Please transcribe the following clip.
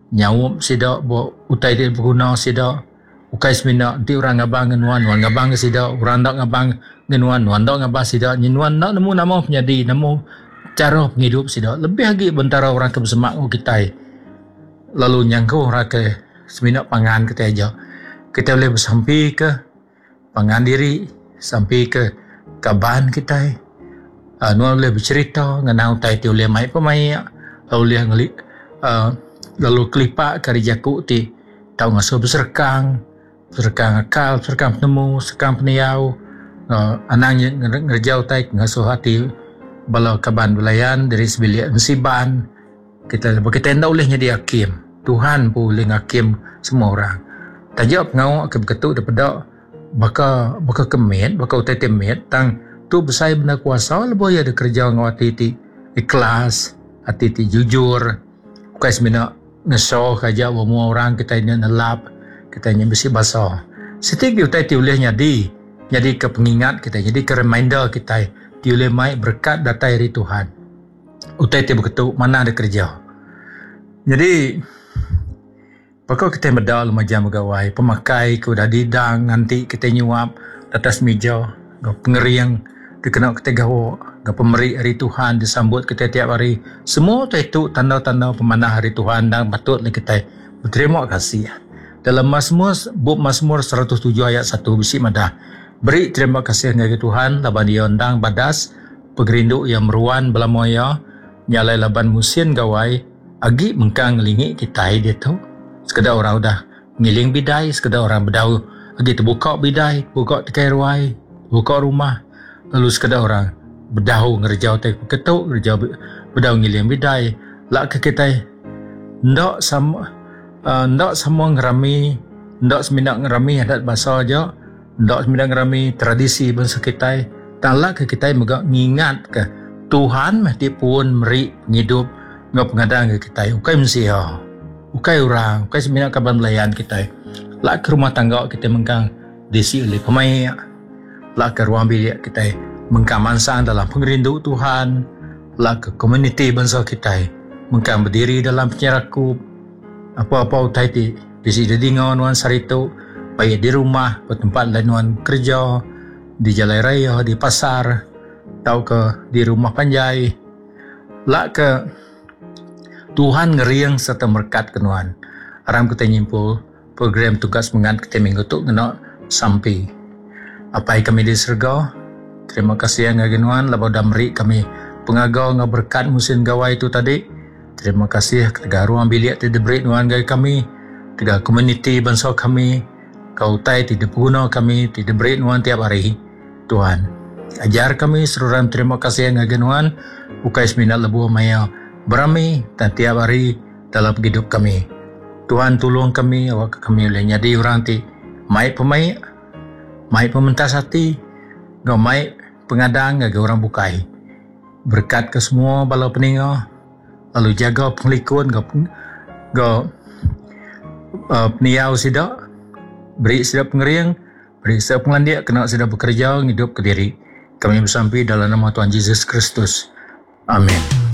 nyawup sida bo utai dia berguna sida ukai semina nanti orang ngabang ngenuan ngabang sida orang dak ngabang ngenuan dak ngabang sida nyenuan dak nemu nama penyadi nemu cara penghidup sida lebih lagi bentara orang ke bersemak kita lalu nyangkau orang ke semina pangan kita aja kita boleh bersampai ke pangan diri sampai ke kaban kita nuan boleh bercerita ngenau tai tu boleh mai pemai lalu lalu kelipak kari jaku ti tahu ngasuh berserkang akal, berserkang penemu, berserkang peniau anangnya ngerjau tai ngasuh hati bala kaban belayan dari sebilik musiban kita hendak boleh jadi hakim Tuhan pun boleh hakim semua orang tajak pengawak ke berketuk daripada baka kemit baka utai temit tang tu besai benda kuasa lebih ada kerja ngawati ti ikhlas hati ti jujur bukan sebenarnya ngesoh kaja semua orang kita ini nelap kita ini bersih basah setik utai ti boleh jadi ke pengingat kita jadi ke reminder kita ti boleh mai berkat datai dari Tuhan utai ti berketuk mana ada kerja jadi bakal kita medal macam megawai pemakai ke udah didang nanti kita nyuap atas meja pengeriang dikenal kita gawo pemeri hari Tuhan disambut kita tiap hari semua itu tanda-tanda pemanah hari Tuhan dan patutlah kita berterima kasih dalam Mazmur 107 ayat 1 bisi madah beri terima kasih kepada Tuhan laban dia undang badas pegerindu yang meruan belamoya nyalai laban musim gawai agi mengkang ngelingi kita dia tu sekadar orang udah ngiling bidai sekadar orang berdau agi terbuka bidai buka tikai ruai buka rumah lalu sekadar orang berdau ngerjau tai ketuk ngerjau berdau ngiling bidai lak ke kita ndak sama ngerami ndak semindak ngerami adat bahasa aja ndak semindak ngerami tradisi bangsa kita talak ke kita megak ngingat ke Tuhan mesti pun meri ngidup ngap pengadang ke kita ukai mensia ukai orang ukai semindak kaban belayan kita lak ke rumah tangga kita mengkang desi oleh pemain lak ke ruang bilik kita mengkamansang dalam pengerindu Tuhan lak ke komuniti bangsa kita mengkam berdiri dalam penyerakup apa-apa utai ti bisi dedingan nuan sarito baik di rumah tempat lain nuan kerja di jalan raya di pasar tau ke di rumah panjai lak ke Tuhan ngeriang serta merkat ke nuan aram kita nyimpul program tugas mengan kita minggu tu kena sampai apa kami di surga terima kasih yang ngaginuan labau damri kami pengagau ngaberkat musim gawai itu tadi terima kasih ketika ruang bilik tidak beri nuan gai kami ketika komuniti bangsa kami kau tai tidak guna kami tidak beri nuan tiap hari Tuhan ajar kami seruran terima kasih yang ngaginuan ukai seminat lebuh maya berami dan tiap hari dalam hidup kami Tuhan tolong kami awak kami boleh jadi orang ti mai pemai mai pementas hati gau mai pengadang gau orang bukai berkat ke semua bala peninga lalu jaga penglikun gau peniau sida beri sida pengeriang beri sida pengandia kena sida bekerja hidup ke diri kami bersampai dalam nama Tuhan Yesus Kristus amin.